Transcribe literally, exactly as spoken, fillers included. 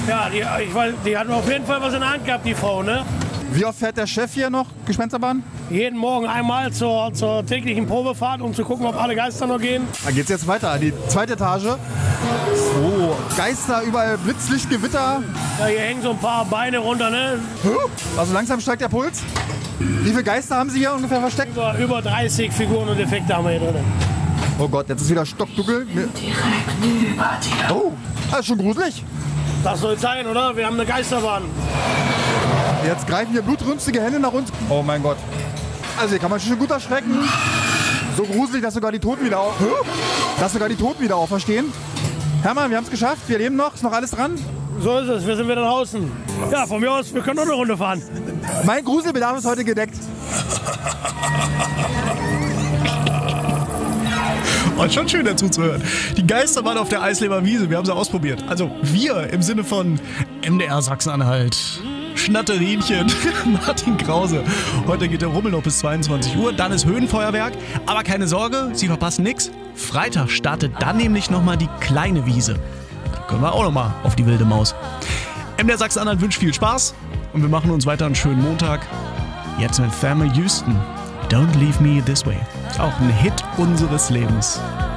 Ja, die, ich weiß, die hat auf jeden Fall was in der Hand gehabt, die Frau, ne? Wie oft fährt der Chef hier noch Gespensterbahn? Jeden Morgen einmal zur, zur täglichen Probefahrt, um zu gucken, ob alle Geister noch gehen. Da geht's jetzt weiter, die zweite Etage. Oh, Geister, überall Blitzlicht, Gewitter. Ja, hier hängen so ein paar Beine runter, ne? Also langsam steigt der Puls. Wie viele Geister haben Sie hier ungefähr versteckt? Über, über dreißig Figuren und Effekte haben wir hier drin. Oh Gott, jetzt ist wieder stockdunkel. Direkt über dir. Oh, das ist schon gruselig. Das soll sein, oder? Wir haben eine Geisterbahn. Jetzt greifen hier blutrünstige Hände nach uns. Oh mein Gott. Also hier kann man sich schon gut erschrecken. So gruselig, dass sogar die Toten wieder auf, dass sogar die Toten wieder auferstehen. Hermann, wir haben es geschafft. Wir leben noch. Ist noch alles dran? So ist es, wir sind wieder draußen. Ja, von mir aus, wir können noch eine Runde fahren. Mein Gruselbedarf ist heute gedeckt. Und schon schön dazu zu hören. Die Geister waren auf der Eisleber Wiese. Wir haben sie ausprobiert. Also wir im Sinne von M D R Sachsen-Anhalt. Schnatterinchen, Martin Krause. Heute geht der Rummel noch bis zweiundzwanzig Uhr. Dann ist Höhenfeuerwerk. Aber keine Sorge, Sie verpassen nichts. Freitag startet dann nämlich nochmal die kleine Wiese. Da können wir auch nochmal auf die wilde Maus. M D R Sachsen-Anhalt wünscht viel Spaß. Und wir machen uns weiter einen schönen Montag. Jetzt mit Family Houston. Don't Leave Me This Way. Auch ein Hit unseres Lebens.